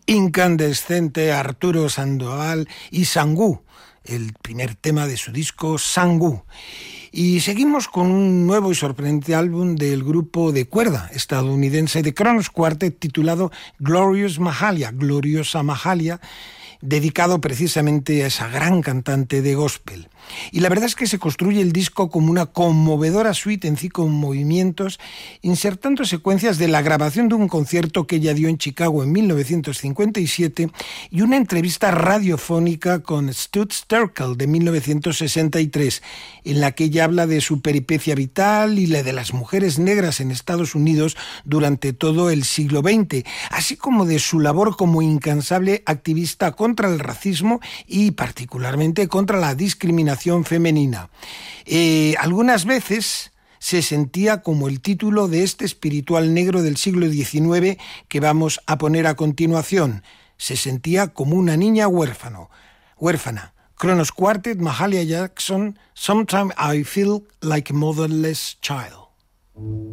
Incandescente, Arturo Sandoval y Sangú, el primer tema de su disco Sangú. Y seguimos con un nuevo y sorprendente álbum del grupo de cuerda estadounidense The Kronos Quartet titulado Glorious Mahalia, Gloriosa Mahalia, dedicado precisamente a esa gran cantante de gospel. Y la verdad es que se construye el disco como una conmovedora suite en 5 movimientos, insertando secuencias de la grabación de un concierto que ella dio en Chicago en 1957 y una entrevista radiofónica con Stud Sterkel de 1963, en la que ella habla de su peripecia vital y la de las mujeres negras en Estados Unidos durante todo el siglo XX, así como de su labor como incansable activista contra el racismo y particularmente contra la discriminación femenina. Algunas veces se sentía como el título de este espiritual negro del siglo XIX que vamos a poner a continuación. Se sentía como una niña huérfana. Kronos Quartet, Mahalia Jackson, Sometimes I Feel Like a Motherless Child.